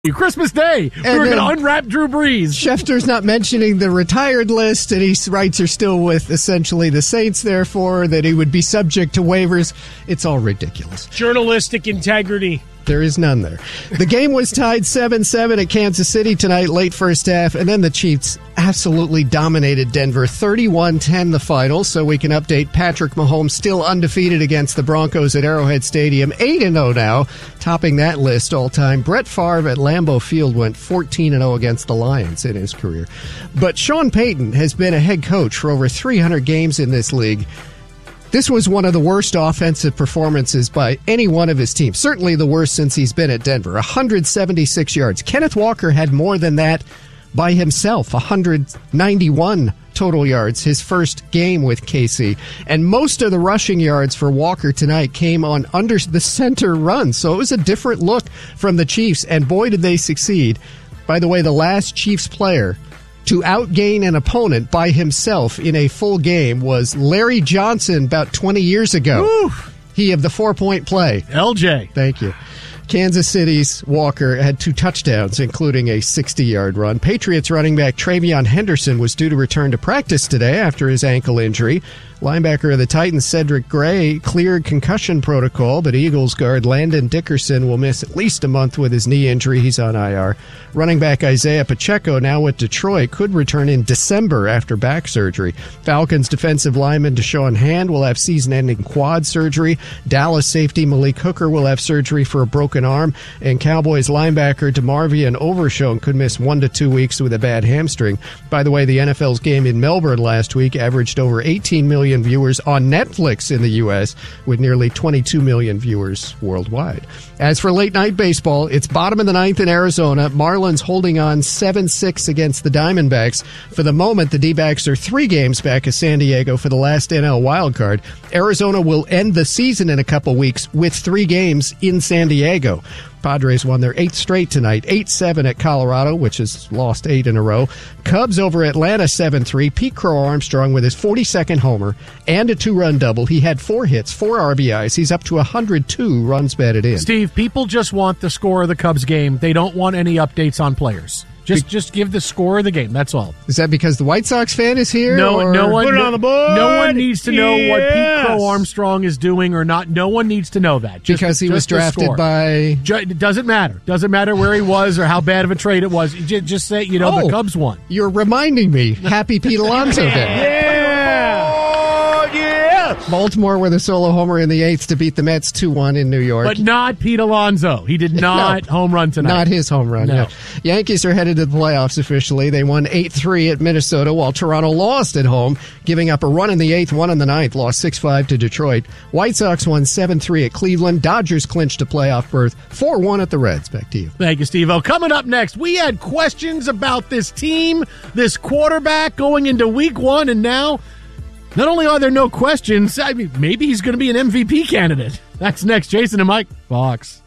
Christmas Day, we were going to unwrap Drew Brees. Schefter's not mentioning the retired list, and he writes are still with essentially the Saints, therefore, that he would be subject to waivers. It's all ridiculous. Journalistic integrity. There is none there. The game was tied 7-7 at Kansas City tonight, late first half, and then the Chiefs absolutely dominated Denver. 31-10 the final, so we can update Patrick Mahomes still undefeated against the Broncos at Arrowhead Stadium. 8-0 now, topping that list all time. Brett Favre at Lambeau Field went 14-0 against the Lions in his career. But Sean Payton has been a head coach for over 300 games in this league. This was one of the worst offensive performances by any one of his teams. Certainly the worst since he's been at Denver. 176 yards. Kenneth Walker had more than that by himself. 191 total yards, his first game with KC. And most of the rushing yards for Walker tonight came on under the center run. So it was a different look from the Chiefs, and boy did they succeed. By the way, the last Chiefs player to outgain an opponent by himself in a full game was Larry Johnson about 20 years ago. Woo. He of the 4-point play. LJ. Thank you. Kansas City's Walker had 2 touchdowns, including a 60-yard run. Patriots running back Travion Henderson was due to return to practice today after his ankle injury. Linebacker of the Titans, Cedric Gray, cleared concussion protocol, but Eagles guard Landon Dickerson will miss at least a month with his knee injury. He's on IR. Running back Isaiah Pacheco, now with Detroit, could return in December after back surgery. Falcons defensive lineman Deshaun Hand will have season-ending quad surgery. Dallas safety Malik Hooker will have surgery for a broken arm. And Cowboys linebacker DeMarvion Overshown could miss 1 to 2 weeks with a bad hamstring. By the way, the NFL's game in Melbourne last week averaged over 18 million viewers on Netflix in the U.S., with nearly 22 million viewers worldwide. As for late-night baseball, it's bottom of the ninth in Arizona. Marlins holding on 7-6 against the Diamondbacks. For the moment, the D-backs are 3 games back of San Diego for the last NL wildcard. Arizona will end the season in a couple weeks with 3 games in San Diego. Padres won their 8th straight tonight, 8-7 at Colorado, which has lost 8 in a row. Cubs over Atlanta 7-3. Pete Crow Armstrong with his 42nd homer and a 2-run double. He had 4 hits, 4 RBIs. He's up to 102 runs batted in. Steve, people just want the score of the Cubs game. They don't want any updates on players. Just give the score of the game. That's all. Is that because the White Sox fan is here? No one. Put it on the board. No one needs to know what Pete Crow Armstrong is doing or not. No one needs to know that. Because he was drafted by. It doesn't matter. Doesn't matter where he was or how bad of a trade it was. Just say the Cubs won. You're reminding me. Happy Pete Alonso Day. Baltimore with a solo homer in the 8th to beat the Mets 2-1 in New York. But not Pete Alonso. He did not home run tonight. Not his home run. No. Yankees are headed to the playoffs officially. They won 8-3 at Minnesota while Toronto lost at home, giving up a run in the 8th, 1 in the 9th, lost 6-5 to Detroit. White Sox won 7-3 at Cleveland. Dodgers clinched a playoff berth, 4-1 at the Reds. Back to you. Thank you, Steve-O. Coming up next, we had questions about this team, this quarterback going into week 1, and now not only are there no questions, I mean, maybe he's going to be an MVP candidate. That's next. Jason and Mike, Fox.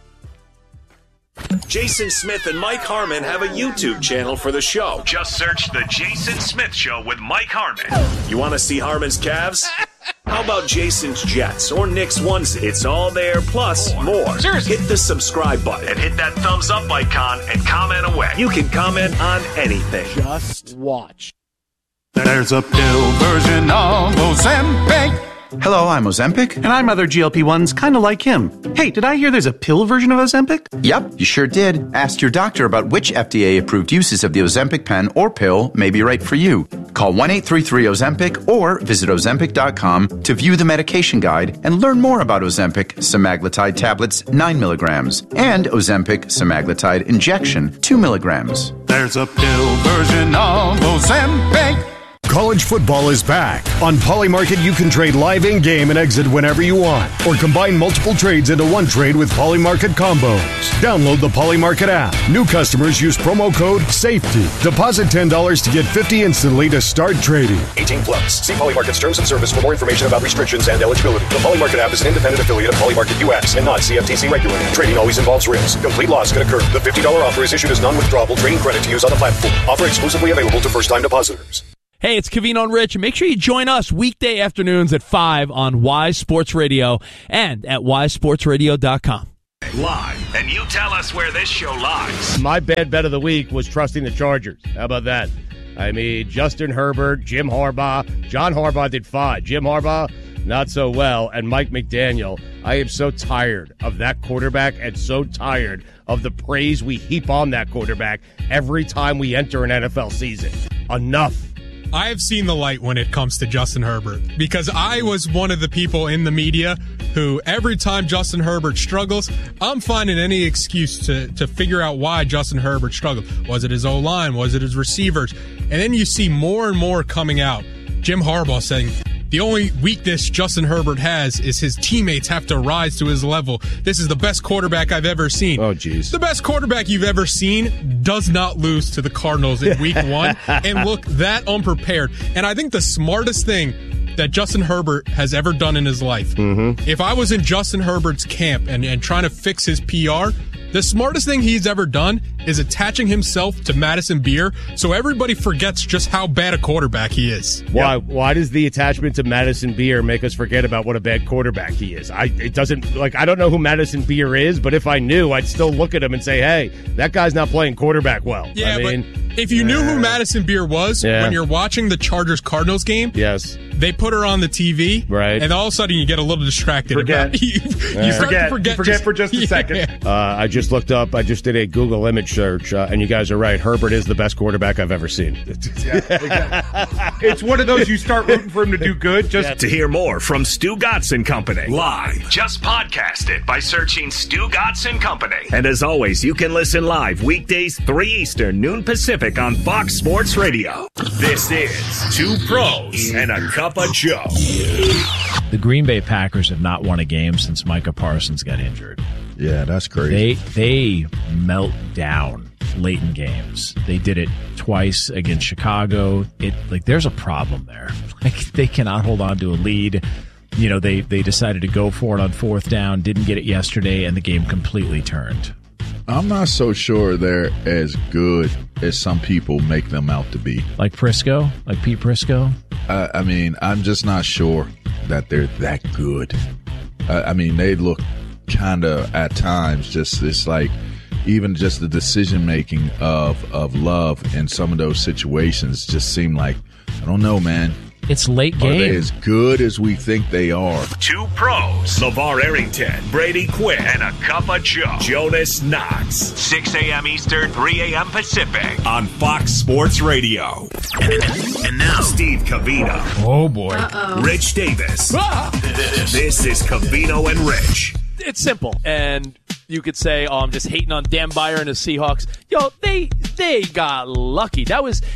Jason Smith and Mike Harmon have a YouTube channel for the show. Just search The Jason Smith Show with Mike Harmon. You want to see Harmon's calves? How about Jason's Jets or Nick's onesie? It's all there, plus more. Seriously. Hit the subscribe button and hit that thumbs up icon and comment away. You can comment on anything. Just watch. There's a pill version of Ozempic. Hello, I'm Ozempic. And I'm other GLP-1s kind of like him. Hey, did I hear there's a pill version of Ozempic? Yep, you sure did. Ask your doctor about which FDA-approved uses of the Ozempic pen or pill may be right for you. Call 1-833-OZEMPIC or visit Ozempic.com to view the medication guide and learn more about Ozempic semaglutide tablets 9 milligrams and Ozempic semaglutide injection 2 milligrams. There's a pill version of Ozempic. College football is back. On Polymarket, you can trade live in-game and exit whenever you want, or combine multiple trades into one trade with Polymarket combos. Download the Polymarket app. New customers use promo code SAFETY. Deposit $10 to get $50 instantly to start trading. 18 plus. See Polymarket's terms of service for more information about restrictions and eligibility. The Polymarket app is an independent affiliate of Polymarket US and not CFTC regulated. Trading always involves risk. Complete loss can occur. The $50 offer is issued as non-withdrawable trading credit to use on the platform. Offer exclusively available to first-time depositors. Hey, it's Covino and Rich, and make sure you join us weekday afternoons at 5 on Wise Sports Radio and at wisesportsradio.com. live, and you tell us where this show lies. My bad bet of the week was trusting the Chargers. How about that? I mean, Justin Herbert, Jim Harbaugh. John Harbaugh did fine. Jim Harbaugh, not so well. And Mike McDaniel. I am so tired of that quarterback and so tired of the praise we heap on that quarterback every time we enter an NFL season. Enough. I have seen the light when it comes to Justin Herbert because I was one of the people in the media who every time Justin Herbert struggles, I'm finding any excuse to figure out why Justin Herbert struggled. Was it his O-line? Was it his receivers? And then you see more and more coming out. Jim Harbaugh saying, the only weakness Justin Herbert has is his teammates have to rise to his level. This is the best quarterback I've ever seen. Oh, geez. The best quarterback you've ever seen does not lose to the Cardinals in week 1 and look that unprepared. And I think the smartest thing that Justin Herbert has ever done in his life, if I was in Justin Herbert's camp and trying to fix his PR, the smartest thing he's ever done is attaching himself to Madison Beer so everybody forgets just how bad a quarterback he is. Why does the attachment to Madison Beer make us forget about what a bad quarterback he is? I don't know who Madison Beer is, but if I knew, I'd still look at him and say, hey, that guy's not playing quarterback well. Yeah, but if you knew who Madison Beer was, when you're watching the Chargers-Cardinals game, yes, they put her on the TV, right, and all of a sudden you get a little distracted. You start to forget for just a second. I just looked up, I just did a Google image search, and you guys are right. Herbert is the best quarterback I've ever seen. Yeah, exactly. It's one of those you start rooting for him to do good. To hear more from Stu Gatz & Company live, just podcast it by searching Stu Gatz & Company. And as always, you can listen live weekdays 3 Eastern, noon Pacific on Fox Sports Radio. This is Two Pros and a Cup of Joe. The Green Bay Packers have not won a game since Micah Parsons got injured. Yeah, that's crazy. They melt down late in games. They did it twice against Chicago. There's a problem there. They cannot hold on to a lead. You know, they decided to go for it on 4th down, didn't get it yesterday, and the game completely turned. I'm not so sure they're as good as some people make them out to be. Like Prisco? Like Pete Prisco? I mean, I'm just not sure that they're that good. I mean, they look kind of at times just it's like even just the decision making of Love in some of those situations just seem like, I don't know, man. It's late game. Are they as good as we think they are? Two Pros, LeVar Arrington, Brady Quinn, and a Cup of Joe, Jonas Knox. 6 a.m. Eastern, 3 a.m. Pacific on Fox Sports Radio. And now, Steve Covino. Oh, boy. Rich Davis. This is Covino and Rich. It's simple, and you could say, "Oh, I'm just hating on Dan Byer and the Seahawks." Yo, they got lucky. That was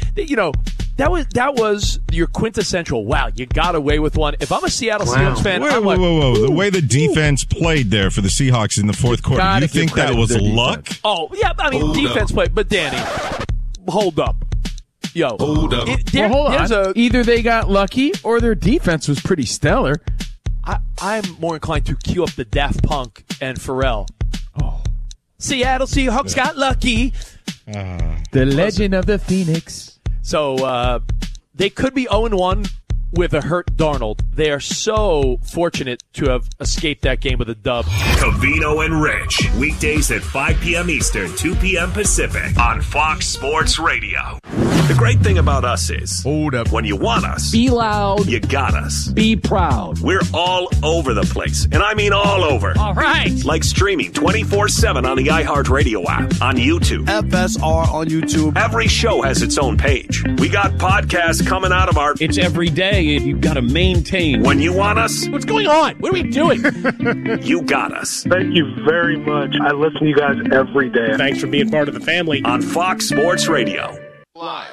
your quintessential. Wow, you got away with one. If I'm a Seattle Seahawks fan, whoa! The way the defense played there for the Seahawks in the fourth quarter, you think that was luck? Oh yeah, I mean defense played, but Danny, hold up. Yo, hold up. Hold on. Either they got lucky or their defense was pretty stellar. I'm more inclined to cue up the Daft Punk and Pharrell. Oh. Seattle Seahawks got lucky. The legend of the Phoenix. So they could be 0-1 with a hurt Darnold. They are so fortunate to have escaped that game with a dub. Covino and Rich, weekdays at 5 p.m. Eastern, 2 p.m. Pacific on Fox Sports Radio. The great thing about us is, hold up, when you want us, be loud, you got us. Be proud. We're all over the place, and I mean all over. All right. Like streaming 24/7 on the iHeartRadio app, on YouTube. FSR on YouTube. Every show has its own page. We got podcasts coming out of our... It's every day, and you've got to maintain. When you want us... What's going on? What are we doing? You got us. Thank you very much. I listen to you guys every day. Thanks for being part of the family. On Fox Sports Radio. Live.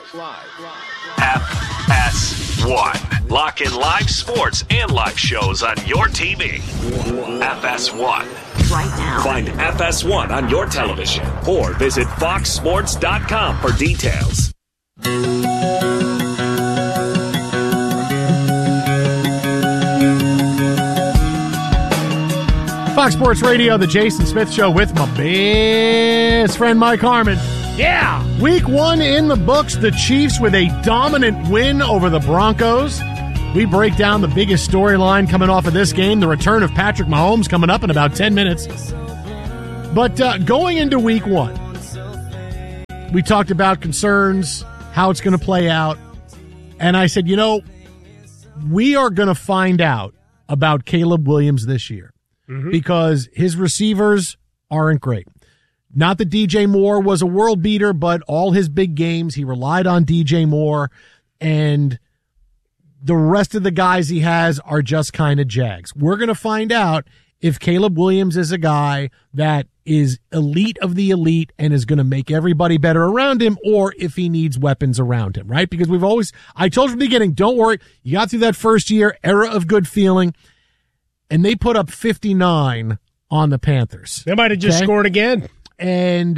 FS1. Lock in live sports and live shows on your TV. FS1. Right now. Find FS1 on your television or visit foxsports.com for details. Fox Sports Radio, the Jason Smith Show with my best friend Mike Harmon. Yeah! Week 1 in the books, the Chiefs with a dominant win over the Broncos. We break down the biggest storyline coming off of this game, the return of Patrick Mahomes coming up in about 10 minutes. But going into week one, we talked about concerns, how it's going to play out. And I said, we are going to find out about Caleb Williams this year because his receivers aren't great. Not that DJ Moore was a world beater, but all his big games, he relied on DJ Moore, and the rest of the guys he has are just kind of jags. We're going to find out if Caleb Williams is a guy that is elite of the elite and is going to make everybody better around him, or if he needs weapons around him, right? Because I told you from the beginning, don't worry, you got through that first year, era of good feeling, and they put up 59 on the Panthers. They might have just scored again. And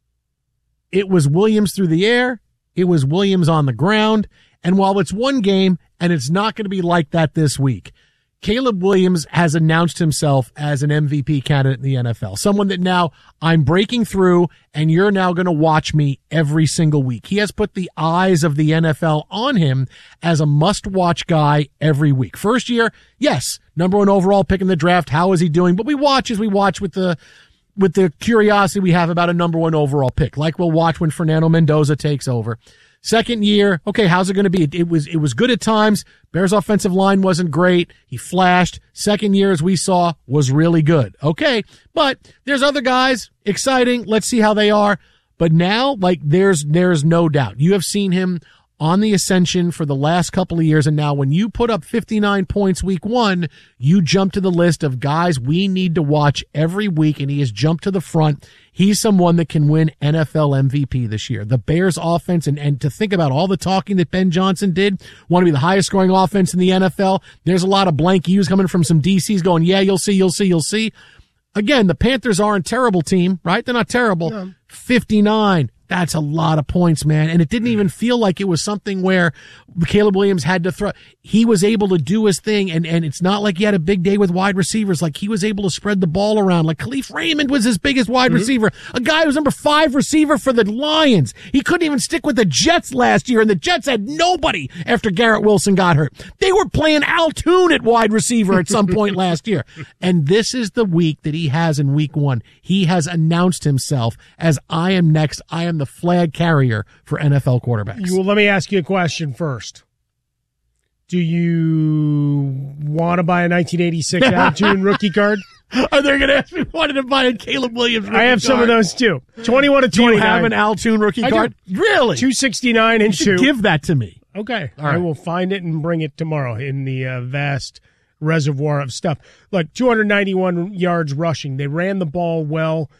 it was Williams through the air. It was Williams on the ground. And while it's one game, and it's not going to be like that this week, Caleb Williams has announced himself as an MVP candidate in the NFL. Someone that now I'm breaking through, and you're now going to watch me every single week. He has put the eyes of the NFL on him as a must-watch guy every week. First year, yes, number 1 overall pick in the draft. How is he doing? But we watch as we watch with the curiosity we have about a number 1 overall pick, like we'll watch when Fernando Mendoza takes over. Second year, okay, how's it going to be? It was good at times. Bears offensive line wasn't great. He flashed. Second year, as we saw, was really good. Okay, but there's other guys, exciting. Let's see how they are. But now, there's no doubt. You have seen him on the ascension for the last couple of years, and now when you put up 59 points week 1, you jump to the list of guys we need to watch every week, and he has jumped to the front. He's someone that can win NFL MVP this year. The Bears offense, and to think about all the talking that Ben Johnson did, want to be the highest scoring offense in the NFL. There's a lot of blank U's coming from some DCs going, yeah, you'll see. Again, the Panthers aren't a terrible team, right? They're not terrible. No. 59. That's a lot of points, man. And it didn't even feel like it was something where Caleb Williams had to throw. He was able to do his thing, and it's not like he had a big day with wide receivers. Like, he was able to spread the ball around. Like, Khalif Raymond was his biggest wide receiver. A guy who was number 5 receiver for the Lions. He couldn't even stick with the Jets last year, and the Jets had nobody after Garrett Wilson got hurt. They were playing Al Toon at wide receiver at some point last year. And this is the week that he has in week 1. He has announced himself as, I am next. I am the flag carrier for NFL quarterbacks. Well, let me ask you a question first. Do you want to buy a 1986 Al Toon rookie card? Are they going to ask me wanted to buy a Caleb Williams rookie card? I have some of those too. 21 to 29. Do you have an Al Toon rookie card? Really? 269 and 2. Give that to me. Okay. All right. I will find it and bring it tomorrow in the vast reservoir of stuff. Look, 291 yards rushing. They ran the ball well.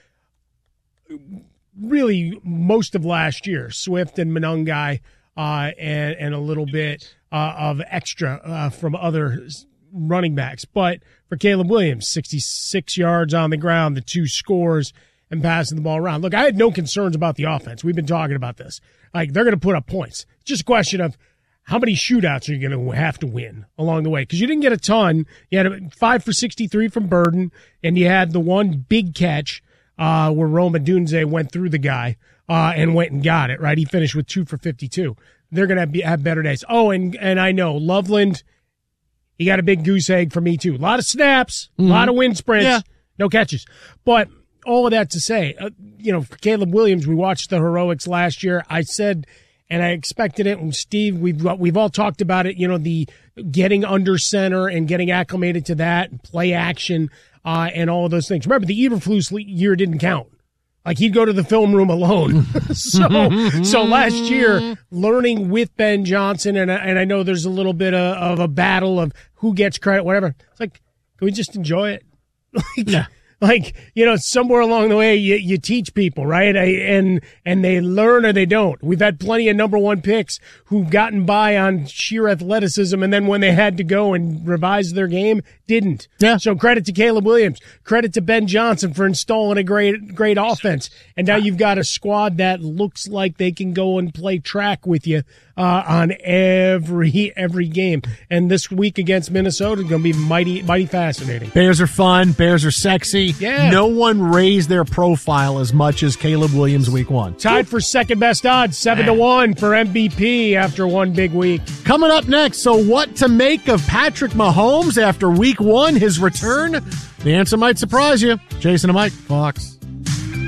Really, most of last year, Swift and Monangai, and a little bit of extra from other running backs. But for Caleb Williams, 66 yards on the ground, the 2 scores, and passing the ball around. Look, I had no concerns about the offense. We've been talking about this. Like, they're going to put up points. It's just a question of how many shootouts are you going to have to win along the way? Because you didn't get a ton. You had 5 for 63 from Burden, and you had the one big catch where Rome Odunze went through the guy and went and got it, right? He finished with 2 for 52. They're going to have better days. Oh, and I know, Loveland, he got a big goose egg for me, too. A lot of snaps, a lot of wind sprints, no catches. But all of that to say, for Caleb Williams, we watched the heroics last year. I said, and I expected it, and Steve, we've all talked about it, the getting under center and getting acclimated to that, and play action, and all of those things. Remember, the Eberflus year didn't count. Like, he'd go to the film room alone. So last year, learning with Ben Johnson, and I know there's a little bit of a battle of who gets credit, whatever. It's like, can we just enjoy it? Somewhere along the way, you teach people, right? And they learn or they don't. We've had plenty of number 1 picks who've gotten by on sheer athleticism, and then when they had to go and revise their game, didn't. Yeah. So credit to Caleb Williams. Credit to Ben Johnson for installing a great offense. And now you've got a squad that looks like they can go and play track with you on every game. And this week against Minnesota is going to be mighty fascinating. Bears are fun. Bears are sexy. Yeah. No one raised their profile as much as Caleb Williams week 1. Tied for second best odds, 7-1 for MVP after one big week. Coming up next, so what to make of Patrick Mahomes after week 1, his return? The answer might surprise you. Jason and Mike, Fox.